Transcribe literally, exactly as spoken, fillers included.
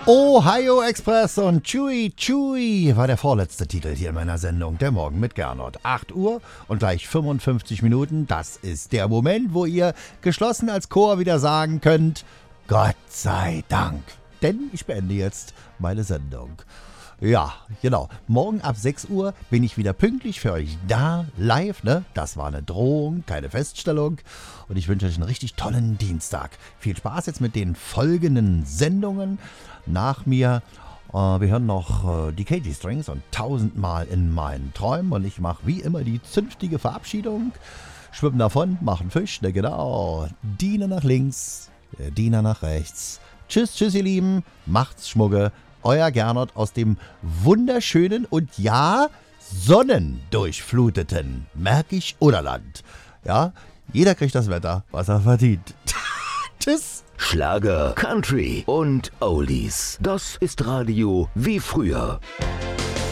Ohio Express und Chewy Chewy war der vorletzte Titel hier in meiner Sendung, der Morgen mit Gernot. acht Uhr und gleich fünfundfünfzig Minuten, das ist der Moment, wo ihr geschlossen als Chor wieder sagen könnt, Gott sei Dank, denn ich beende jetzt meine Sendung. Ja, genau. Morgen ab sechs Uhr bin ich wieder pünktlich für euch da, live, ne? Das war eine Drohung, keine Feststellung. Und ich wünsche euch einen richtig tollen Dienstag. Viel Spaß jetzt mit den folgenden Sendungen. Nach mir, äh, wir hören noch äh, die K G Strings und tausendmal in meinen Träumen. Und ich mache wie immer die zünftige Verabschiedung. Schwimmen davon, machen Fisch, ne genau. Diener nach links, äh, Diener nach rechts. Tschüss, tschüss ihr Lieben, macht's Schmugge. Euer Gernot aus dem wunderschönen und ja, sonnendurchfluteten Märkisch-Oderland. Ja, jeder kriegt das Wetter, was er verdient. Tschüss. Schlager, Country und Oldies. Das ist Radio wie früher.